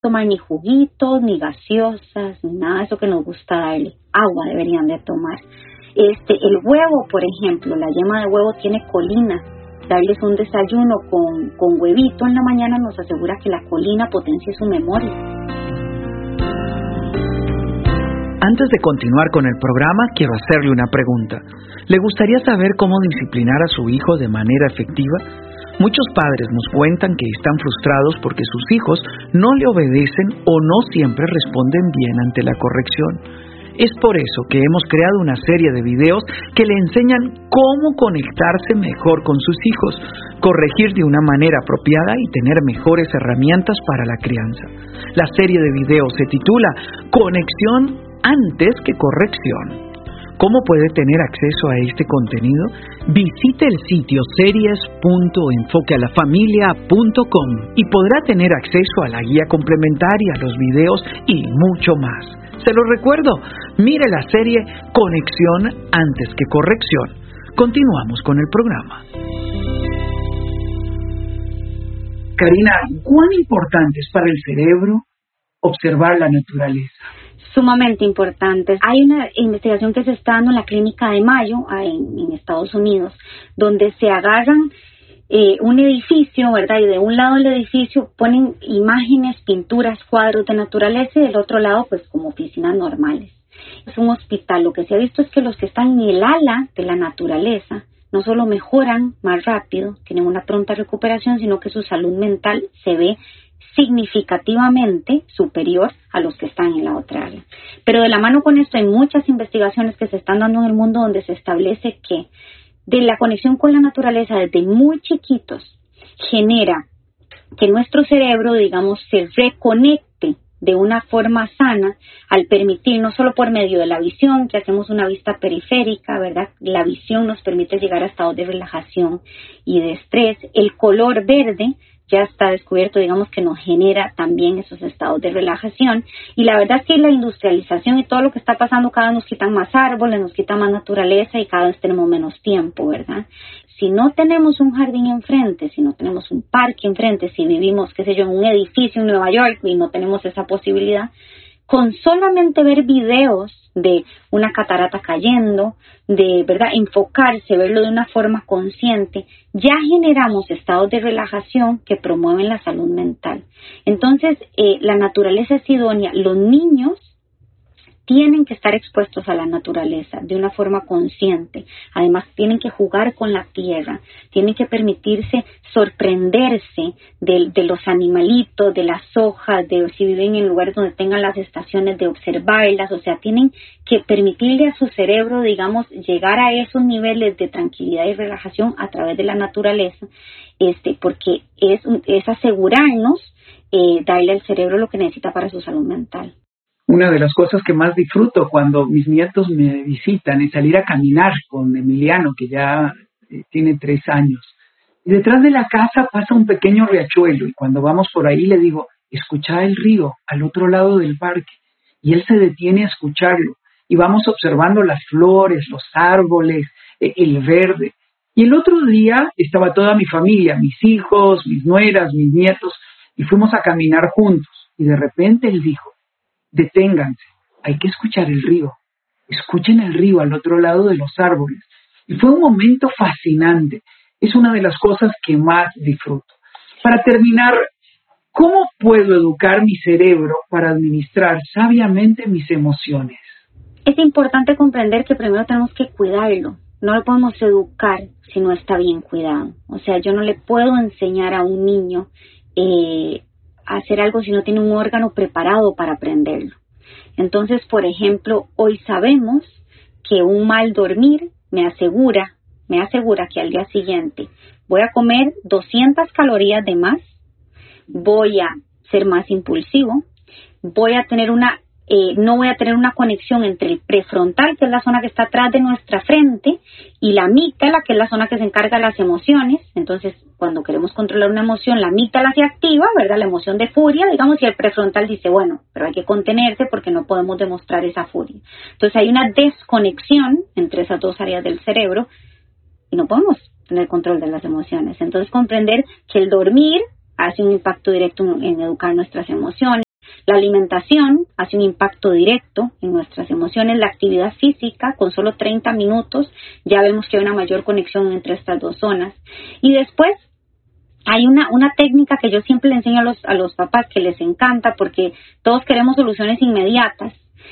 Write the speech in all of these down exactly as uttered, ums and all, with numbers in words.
tomar ni juguitos, ni gaseosas, ni nada de eso que nos gusta darle. Agua deberían de tomar. Este, el huevo, por ejemplo, la yema de huevo tiene colina. Darles un desayuno con, con huevito en la mañana nos asegura que la colina potencie su memoria. Antes de continuar con el programa, quiero hacerle una pregunta. ¿Le gustaría saber cómo disciplinar a su hijo de manera efectiva? Muchos padres nos cuentan que están frustrados porque sus hijos no le obedecen o no siempre responden bien ante la corrección. Es por eso que hemos creado una serie de videos que le enseñan cómo conectarse mejor con sus hijos, corregir de una manera apropiada y tener mejores herramientas para la crianza. La serie de videos se titula Conexión antes que corrección. ¿Cómo puede tener acceso a este contenido? Visite el sitio series punto enfoque a la familia punto com y podrá tener acceso a la guía complementaria, los videos y mucho más. Se lo recuerdo, mire la serie Conexión antes que corrección. Continuamos con el programa. Karina, ¿cuán importante es para el cerebro observar la naturaleza? Sumamente importantes. Hay una investigación que se está dando en la clínica de Mayo, en, en Estados Unidos, donde se agarran eh, un edificio, ¿verdad? Y de un lado del edificio ponen imágenes, pinturas, cuadros de naturaleza, y del otro lado, pues, como oficinas normales. Es un hospital. Lo que se ha visto es que los que están en el ala de la naturaleza no solo mejoran más rápido, tienen una pronta recuperación, sino que su salud mental se ve significativamente superior a los que están en la otra área. Pero de la mano con esto hay muchas investigaciones que se están dando en el mundo donde se establece que de la conexión con la naturaleza desde muy chiquitos genera que nuestro cerebro, digamos, se reconecte de una forma sana al permitir, no solo por medio de la visión, que hacemos una vista periférica, ¿verdad? La visión nos permite llegar a estados de relajación y de estrés. El color verde ya está descubierto, digamos, que nos genera también esos estados de relajación. Y la verdad es que la industrialización y todo lo que está pasando, cada vez nos quitan más árboles, nos quitan más naturaleza y cada vez tenemos menos tiempo, ¿verdad? Si no tenemos un jardín enfrente, si no tenemos un parque enfrente, si vivimos, qué sé yo, en un edificio en Nueva York y no tenemos esa posibilidad, con solamente ver videos de una catarata cayendo, de verdad enfocarse, verlo de una forma consciente, ya generamos estados de relajación que promueven la salud mental. Entonces, eh, la naturaleza es idónea. Los niños tienen que estar expuestos a la naturaleza de una forma consciente. Además, tienen que jugar con la tierra, tienen que permitirse sorprenderse de, de los animalitos, de las hojas, de si viven en lugares donde tengan las estaciones, de observarlas. O sea, tienen que permitirle a su cerebro, digamos, llegar a esos niveles de tranquilidad y relajación a través de la naturaleza, este, porque es, es asegurarnos eh, darle al cerebro lo que necesita para su salud mental. Una de las cosas que más disfruto cuando mis nietos me visitan es salir a caminar con Emiliano, que ya eh, tiene tres años. Y detrás de la casa pasa un pequeño riachuelo y cuando vamos por ahí le digo, escucha el río al otro lado del parque. Y él se detiene a escucharlo y vamos observando las flores, los árboles, eh, el verde. Y el otro día estaba toda mi familia, mis hijos, mis nueras, mis nietos, y fuimos a caminar juntos. Y de repente él dijo, deténganse, hay que escuchar el río. Escuchen el río al otro lado de los árboles. Y fue un momento fascinante. Es una de las cosas que más disfruto. Para terminar, ¿cómo puedo educar mi cerebro para administrar sabiamente mis emociones? Es importante comprender que primero tenemos que cuidarlo. No lo podemos educar si no está bien cuidado. O sea, yo no le puedo enseñar a un niño eh, hacer algo si no tiene un órgano preparado para aprenderlo. Entonces, por ejemplo, hoy sabemos que un mal dormir me asegura, me asegura que al día siguiente voy a comer doscientas calorías de más, voy a ser más impulsivo, voy a tener una, eh, no voy a tener una conexión entre el prefrontal, que es la zona que está atrás de nuestra frente, y la amígdala, que es la zona que se encarga de las emociones. Entonces, cuando queremos controlar una emoción, la amígdala se activa, ¿verdad? La emoción de furia, digamos, y el prefrontal dice, bueno, pero hay que contenerse porque no podemos demostrar esa furia. Entonces, hay una desconexión entre esas dos áreas del cerebro y no podemos tener control de las emociones. Entonces, comprender que el dormir hace un impacto directo en, en educar nuestras emociones. La alimentación hace un impacto directo en nuestras emociones. La actividad física, con solo treinta minutos, ya vemos que hay una mayor conexión entre estas dos zonas. Y después, hay una, una técnica que yo siempre le enseño a los, a los papás que les encanta, porque todos queremos soluciones inmediatas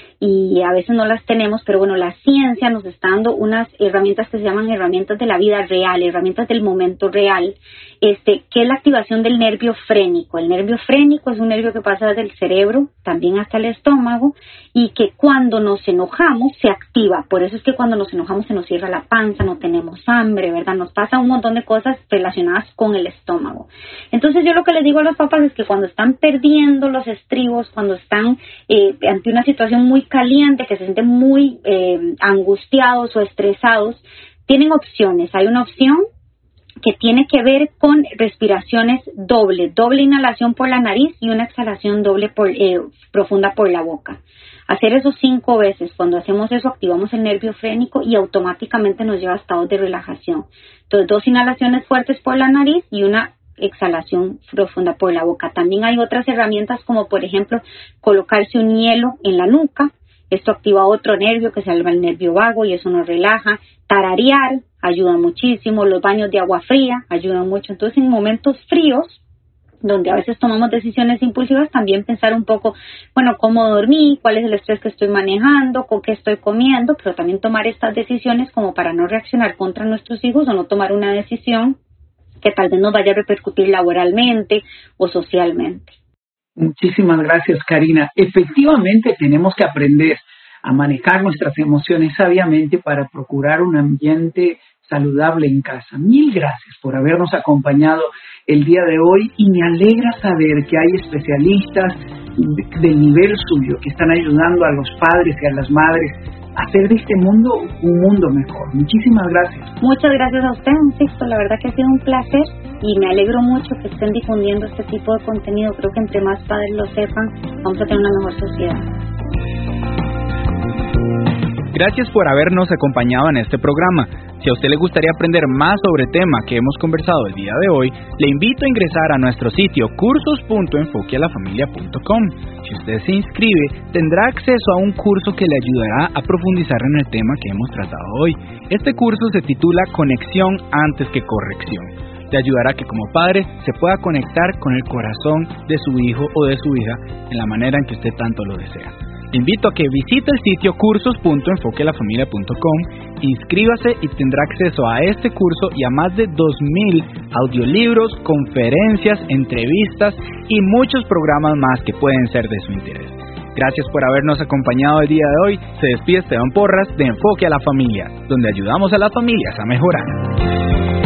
y a veces no las tenemos, pero bueno, la ciencia nos está dando unas herramientas que se llaman herramientas de la vida real, herramientas del momento real, este, que es la activación del nervio frénico. El nervio frénico es un nervio que pasa desde el cerebro también hasta el estómago, y que cuando nos enojamos se activa. Por eso es que cuando nos enojamos se nos cierra la panza, no tenemos hambre, ¿verdad? Nos pasa un montón de cosas relacionadas con el estómago. Entonces yo lo que les digo a los papás es que cuando están perdiendo los estribos, cuando están eh, ante una situación muy caliente, que se sienten muy eh, angustiados o estresados, tienen opciones. Hay una opción que tiene que ver con respiraciones doble, doble inhalación por la nariz y una exhalación doble por, eh, profunda por la boca. Hacer eso cinco veces. Cuando hacemos eso activamos el nervio frénico y automáticamente nos lleva a estados de relajación. Entonces, dos inhalaciones fuertes por la nariz y una exhalación profunda por la boca. También hay otras herramientas como por ejemplo colocarse un hielo en la nuca. Esto activa otro nervio que se llama el nervio vago y eso nos relaja. Tararear ayuda muchísimo. Los baños de agua fría ayudan mucho. Entonces, en momentos fríos, donde a veces tomamos decisiones impulsivas, también pensar un poco, bueno, cómo dormí, cuál es el estrés que estoy manejando, con qué estoy comiendo, pero también tomar estas decisiones como para no reaccionar contra nuestros hijos o no tomar una decisión que tal vez nos vaya a repercutir laboralmente o socialmente. Muchísimas gracias, Karina. Efectivamente, tenemos que aprender a manejar nuestras emociones sabiamente para procurar un ambiente saludable en casa. Mil gracias por habernos acompañado el día de hoy y me alegra saber que hay especialistas del nivel suyo que están ayudando a los padres y a las madres a hacer de este mundo un mundo mejor. Muchísimas gracias. Muchas gracias a usted, Sixto. La verdad que ha sido un placer y me alegro mucho que estén difundiendo este tipo de contenido. Creo que entre más padres lo sepan, vamos a tener una mejor sociedad. Gracias por habernos acompañado en este programa. Si a usted le gustaría aprender más sobre el tema que hemos conversado el día de hoy, le invito a ingresar a nuestro sitio cursos punto enfoque a la familia punto com. Si usted se inscribe, tendrá acceso a un curso que le ayudará a profundizar en el tema que hemos tratado hoy. Este curso se titula Conexión antes que corrección. Le ayudará a que como padre se pueda conectar con el corazón de su hijo o de su hija en la manera en que usted tanto lo desea. Le invito a que visite el sitio cursos punto enfoque a la familia punto com, inscríbase y tendrá acceso a este curso y a más de dos mil audiolibros, conferencias, entrevistas y muchos programas más que pueden ser de su interés. Gracias por habernos acompañado el día de hoy. Se despide Esteban Porras de Enfoque a la Familia, donde ayudamos a las familias a mejorar.